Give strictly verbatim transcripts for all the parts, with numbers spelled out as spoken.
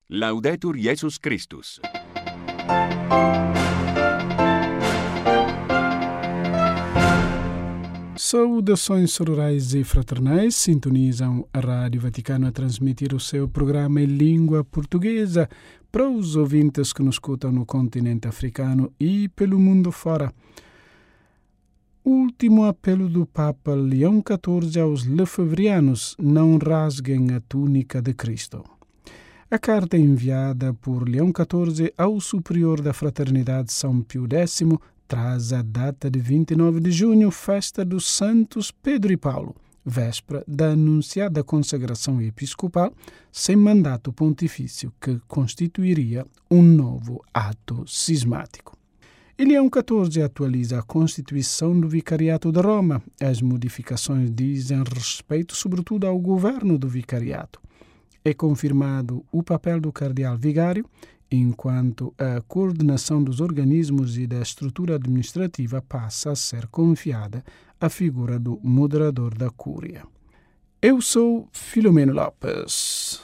Laudetur Jesus Christus. Saudações sororais e fraternais, sintonizam a Rádio Vaticano a transmitir o seu programa em língua portuguesa para os ouvintes que nos escutam no continente africano e pelo mundo fora. Último apelo do Papa Leão catorze aos lefebvrianos: não rasguem a túnica de Cristo. A carta enviada por Leão catorze ao superior da Fraternidade São Pio X traz a data de vinte e nove de junho, festa dos santos Pedro e Paulo, véspera da anunciada consagração episcopal sem mandato pontifício, que constituiria um novo ato cismático. E Leão catorze atualiza a Constituição do Vicariato de Roma. As modificações dizem respeito sobretudo ao governo do vicariato. É confirmado o papel do cardeal vigário, enquanto a coordenação dos organismos e da estrutura administrativa passa a ser confiada à figura do moderador da Cúria. Eu sou Filomeno Lopes.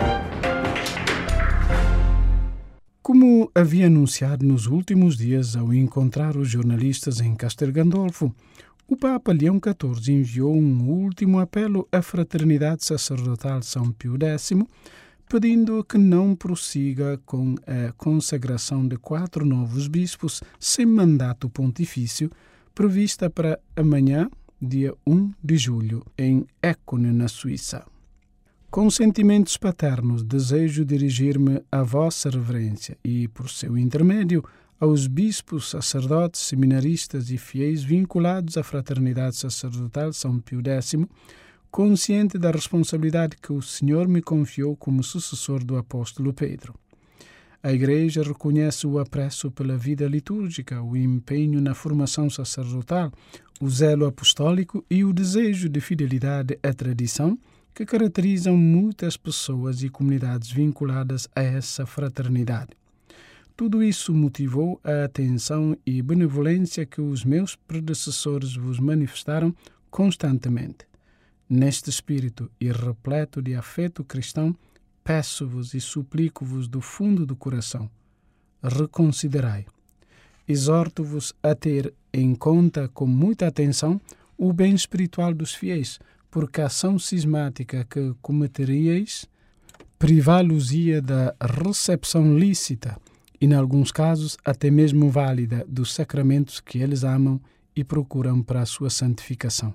Como havia anunciado nos últimos dias ao encontrar os jornalistas em Castel Gandolfo, o Papa Leão catorze enviou um último apelo à Fraternidade Sacerdotal São Pio X, pedindo que não prossiga com a consagração de quatro novos bispos sem mandato pontifício, prevista para amanhã, dia um de julho, em Écone, na Suíça. Com sentimentos paternos, desejo dirigir-me à vossa reverência e, por seu intermédio, aos bispos, sacerdotes, seminaristas e fiéis vinculados à Fraternidade Sacerdotal São Pio X, consciente da responsabilidade que o Senhor me confiou como sucessor do apóstolo Pedro. A Igreja reconhece o apreço pela vida litúrgica, o empenho na formação sacerdotal, o zelo apostólico e o desejo de fidelidade à tradição que caracterizam muitas pessoas e comunidades vinculadas a essa fraternidade. Tudo isso motivou a atenção e benevolência que os meus predecessores vos manifestaram constantemente. Neste espírito e repleto de afeto cristão, peço-vos e suplico-vos do fundo do coração: reconsiderai. Exorto-vos a ter em conta com muita atenção o bem espiritual dos fiéis, porque a ação cismática que cometeríeis privá-los-ia da recepção lícita e, em alguns casos, até mesmo válida dos sacramentos que eles amam e procuram para a sua santificação.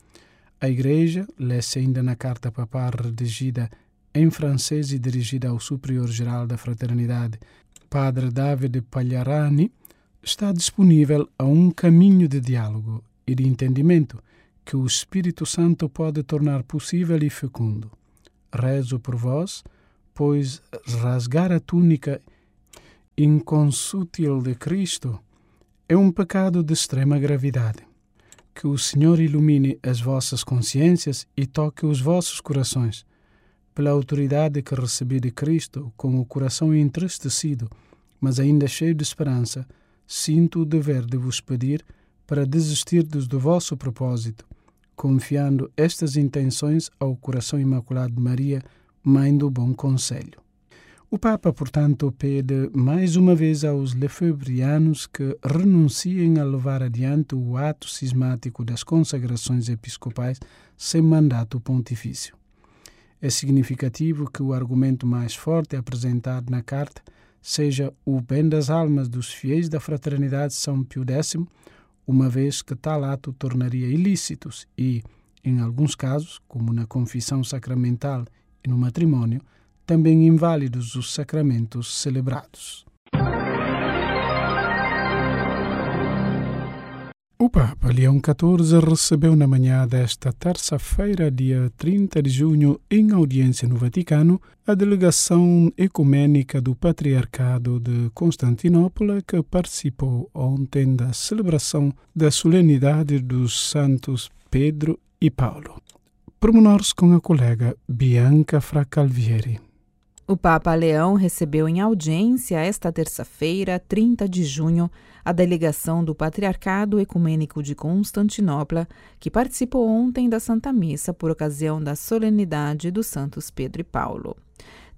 A Igreja, lê-se ainda na carta papal redigida em francês e dirigida ao Superior-Geral da Fraternidade, Padre Davide Pagliarani, está disponível a um caminho de diálogo e de entendimento que o Espírito Santo pode tornar possível e fecundo. Rezo por vós, pois rasgar a túnica inconsútil de Cristo é um pecado de extrema gravidade. Que o Senhor ilumine as vossas consciências e toque os vossos corações. Pela autoridade que recebi de Cristo, com o coração entristecido, mas ainda cheio de esperança, sinto o dever de vos pedir para desistirdes do vosso propósito, confiando estas intenções ao coração imaculado de Maria, Mãe do Bom Conselho. O Papa, portanto, pede mais uma vez aos lefebvrianos que renunciem a levar adiante o ato cismático das consagrações episcopais sem mandato pontifício. É significativo que o argumento mais forte apresentado na carta seja o bem das almas dos fiéis da Fraternidade São Pio X, uma vez que tal ato tornaria ilícitos e, em alguns casos, como na confissão sacramental e no matrimônio, também inválidos os sacramentos celebrados. O Papa Leão catorze recebeu na manhã desta terça-feira, dia trinta de junho, em audiência no Vaticano, a delegação ecumênica do Patriarcado de Constantinopla, que participou ontem da celebração da solenidade dos santos Pedro e Paulo. Pormenores com a colega Bianca Fracalvieri. O Papa Leão recebeu em audiência esta terça-feira, trinta de junho, a delegação do Patriarcado Ecumênico de Constantinopla, que participou ontem da Santa Missa por ocasião da solenidade dos santos Pedro e Paulo.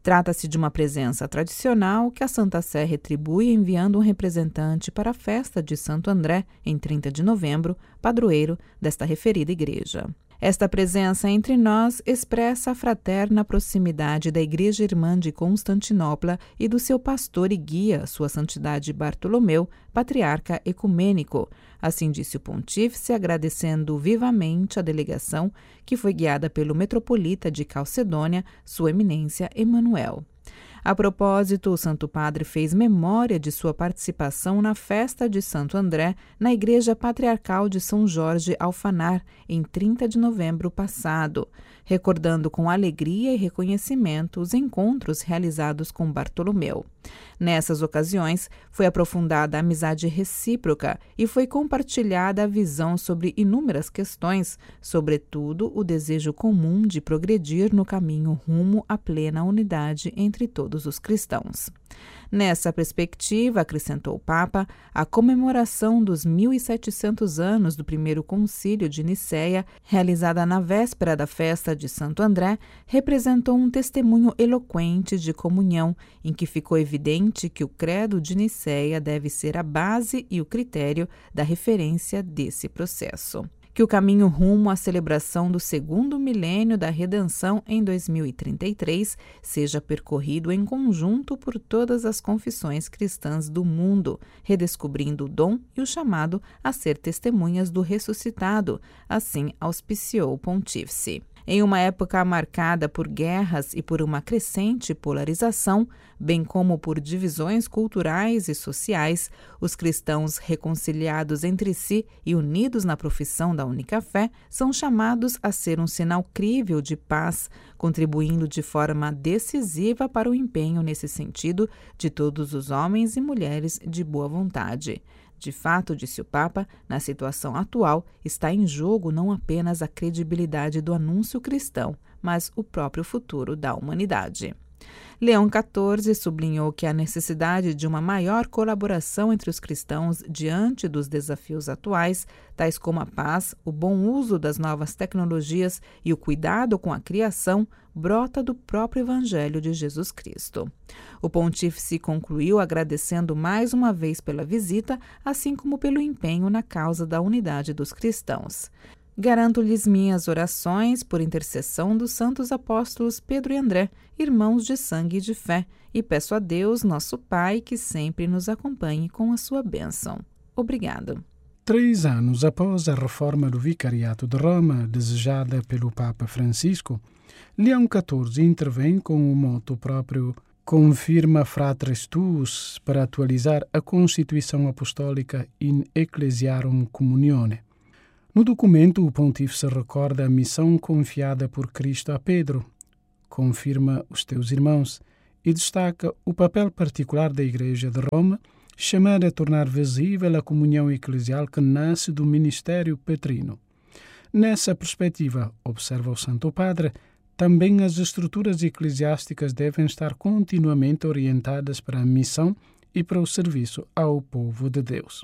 Trata-se de uma presença tradicional que a Santa Sé retribui enviando um representante para a festa de Santo André, em trinta de novembro, padroeiro desta referida igreja. Esta presença entre nós expressa a fraterna proximidade da Igreja Irmã de Constantinopla e do seu pastor e guia, Sua Santidade Bartolomeu, patriarca ecumênico. Assim disse o pontífice, agradecendo vivamente a delegação que foi guiada pelo metropolita de Calcedônia, Sua Eminência Emanuel. A propósito, o Santo Padre fez memória de sua participação na festa de Santo André na Igreja Patriarcal de São Jorge Alfanar, em trinta de novembro passado, recordando com alegria e reconhecimento os encontros realizados com Bartolomeu. Nessas ocasiões, foi aprofundada a amizade recíproca e foi compartilhada a visão sobre inúmeras questões, sobretudo o desejo comum de progredir no caminho rumo à plena unidade entre todos os cristãos. Nessa perspectiva, acrescentou o Papa, a comemoração dos mil e setecentos anos do primeiro concílio de Nicéia, realizada na véspera da festa de Santo André, representou um testemunho eloquente de comunhão, em que ficou evidente que o credo de Nicéia deve ser a base e o critério da referência desse processo. Que o caminho rumo à celebração do segundo milênio da redenção em dois mil e trinta e três seja percorrido em conjunto por todas as confissões cristãs do mundo, redescobrindo o dom e o chamado a ser testemunhas do ressuscitado, assim auspiciou o pontífice. Em uma época marcada por guerras e por uma crescente polarização, bem como por divisões culturais e sociais, os cristãos reconciliados entre si e unidos na profissão da única fé são chamados a ser um sinal crível de paz, contribuindo de forma decisiva para o empenho nesse sentido de todos os homens e mulheres de boa vontade. De fato, disse o Papa, na situação atual está em jogo não apenas a credibilidade do anúncio cristão, mas o próprio futuro da humanidade. Leão quatorze sublinhou que a necessidade de uma maior colaboração entre os cristãos diante dos desafios atuais, tais como a paz, o bom uso das novas tecnologias e o cuidado com a criação, brota do próprio Evangelho de Jesus Cristo. O pontífice concluiu agradecendo mais uma vez pela visita, assim como pelo empenho na causa da unidade dos cristãos. Garanto-lhes minhas orações por intercessão dos santos apóstolos Pedro e André, irmãos de sangue e de fé, e peço a Deus, nosso Pai, que sempre nos acompanhe com a sua bênção. Obrigado. Três anos após a reforma do Vicariato de Roma, desejada pelo Papa Francisco, Leão quatorze intervém com o moto próprio Confirma Fratres Tuus para atualizar a Constituição Apostólica in Ecclesiarum Communione. No documento, o pontífice recorda a missão confiada por Cristo a Pedro, confirma os teus irmãos, e destaca o papel particular da Igreja de Roma, chamada a tornar visível a comunhão eclesial que nasce do ministério petrino. Nessa perspectiva, observa o Santo Padre, também as estruturas eclesiásticas devem estar continuamente orientadas para a missão e para o serviço ao povo de Deus.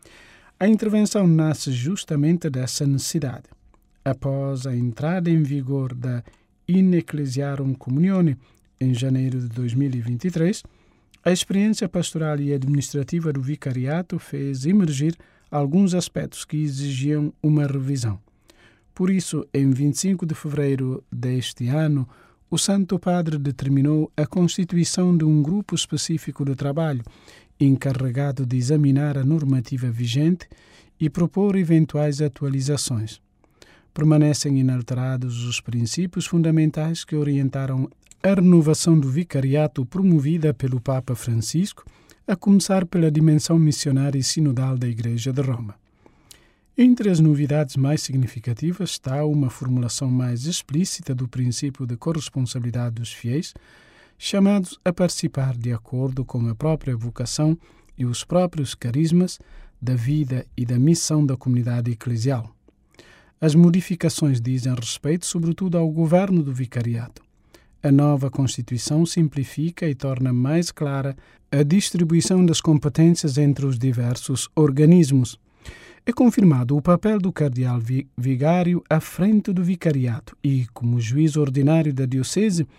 A intervenção nasce justamente dessa necessidade. Após a entrada em vigor da In Ecclesiarum Communione, em janeiro de dois mil e vinte e três, a experiência pastoral e administrativa do vicariato fez emergir alguns aspectos que exigiam uma revisão. Por isso, em vinte e cinco de fevereiro deste ano, o Santo Padre determinou a constituição de um grupo específico de trabalho encarregado de examinar a normativa vigente e propor eventuais atualizações. Permanecem inalterados os princípios fundamentais que orientaram a renovação do vicariato promovida pelo Papa Francisco, a começar pela dimensão missionária e sinodal da Igreja de Roma. Entre as novidades mais significativas está uma formulação mais explícita do princípio de corresponsabilidade dos fiéis, chamados a participar de acordo com a própria vocação e os próprios carismas da vida e da missão da comunidade eclesial. As modificações dizem respeito, sobretudo, ao governo do vicariato. A nova Constituição simplifica e torna mais clara a distribuição das competências entre os diversos organismos. É confirmado o papel do cardeal vigário à frente do vicariato e, como juiz ordinário da diocese,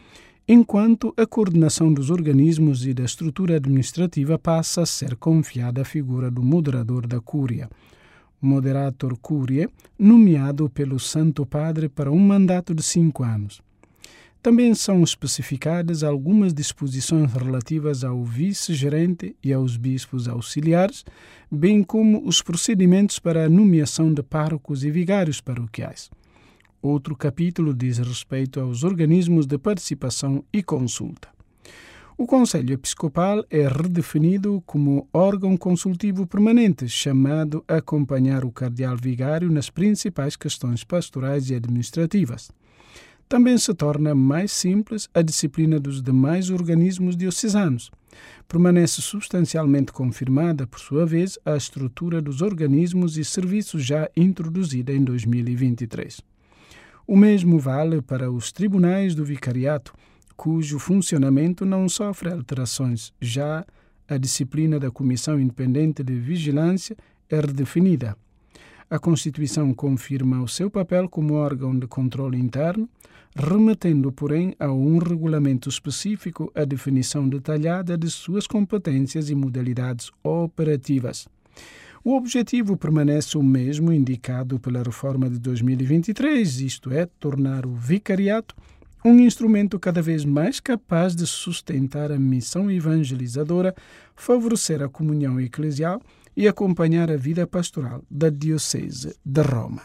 enquanto a coordenação dos organismos e da estrutura administrativa passa a ser confiada à figura do moderador da Cúria, Moderator Curiae, nomeado pelo Santo Padre para um mandato de cinco anos. Também são especificadas algumas disposições relativas ao vice-gerente e aos bispos auxiliares, bem como os procedimentos para a nomeação de párocos e vigários paroquiais. Outro capítulo diz respeito aos organismos de participação e consulta. O Conselho Episcopal é redefinido como órgão consultivo permanente, chamado a acompanhar o cardeal vigário nas principais questões pastorais e administrativas. Também se torna mais simples a disciplina dos demais organismos diocesanos. Permanece substancialmente confirmada, por sua vez, a estrutura dos organismos e serviços já introduzida em dois mil e vinte e três. O mesmo vale para os tribunais do vicariato, cujo funcionamento não sofre alterações. Já a disciplina da Comissão Independente de Vigilância é redefinida. A Constituição confirma o seu papel como órgão de controle interno, remetendo, porém, a um regulamento específico a definição detalhada de suas competências e modalidades operativas. O objetivo permanece o mesmo indicado pela reforma de dois mil e vinte e três, isto é, tornar o vicariato um instrumento cada vez mais capaz de sustentar a missão evangelizadora, favorecer a comunhão eclesial e acompanhar a vida pastoral da Diocese de Roma.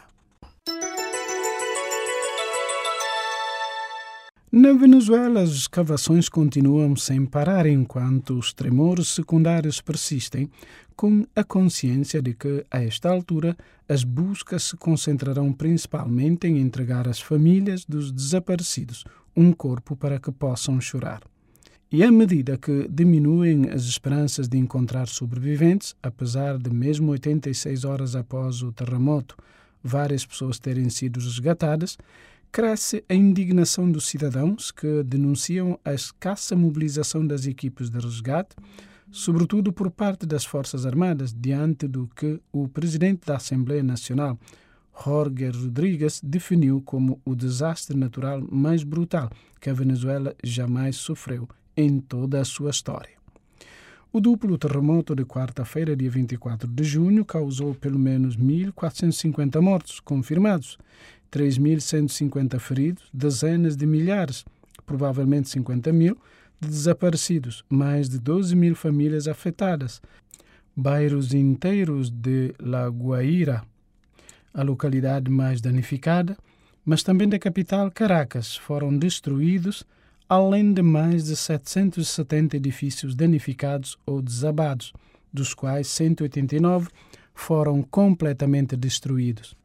Na Venezuela, as escavações continuam sem parar enquanto os tremores secundários persistem, com a consciência de que, a esta altura, as buscas se concentrarão principalmente em entregar às famílias dos desaparecidos um corpo para que possam chorar. E à medida que diminuem as esperanças de encontrar sobreviventes, apesar de mesmo oitenta e seis horas após o terremoto, várias pessoas terem sido resgatadas, cresce a indignação dos cidadãos que denunciam a escassa mobilização das equipes de resgate, sobretudo por parte das Forças Armadas, diante do que o presidente da Assembleia Nacional, Jorge Rodríguez, definiu como o desastre natural mais brutal que a Venezuela jamais sofreu em toda a sua história. O duplo terremoto de quarta-feira, dia vinte e quatro de junho, causou pelo menos mil quatrocentos e cinquenta mortos confirmados, três mil cento e cinquenta feridos, dezenas de milhares, provavelmente cinquenta mil, de desaparecidos, mais de doze mil famílias afetadas, bairros inteiros de La Guaira, a localidade mais danificada, mas também da capital Caracas, foram destruídos, além de mais de setecentos e setenta edifícios danificados ou desabados, dos quais cento e oitenta e nove foram completamente destruídos.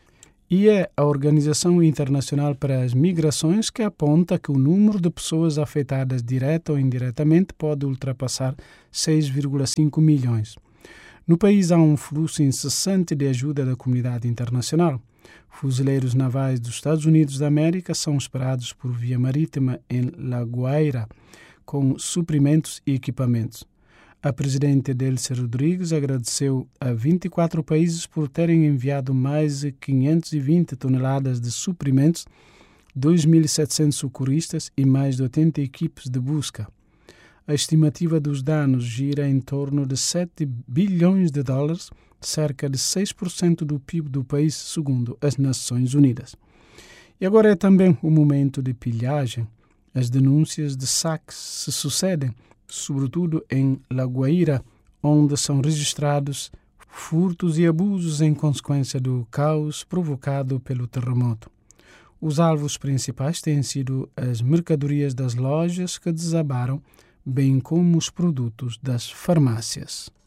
E é a Organização Internacional para as Migrações que aponta que o número de pessoas afetadas direta ou indiretamente pode ultrapassar seis vírgula cinco milhões. No país há um fluxo incessante de ajuda da comunidade internacional. Fuzileiros navais dos Estados Unidos da América são esperados por via marítima em La Guaira, com suprimentos e equipamentos. A presidente Delcy Rodrigues agradeceu a vinte e quatro países por terem enviado mais de quinhentas e vinte toneladas de suprimentos, dois mil e setecentos socorristas e mais de oitenta equipes de busca. A estimativa dos danos gira em torno de sete bilhões de dólares, cerca de seis por cento do P I B do país, segundo as Nações Unidas. E agora é também o momento de pilhagem. As denúncias de saques se sucedem, sobretudo em La Guaira, onde são registrados furtos e abusos em consequência do caos provocado pelo terremoto. Os alvos principais têm sido as mercadorias das lojas que desabaram, bem como os produtos das farmácias.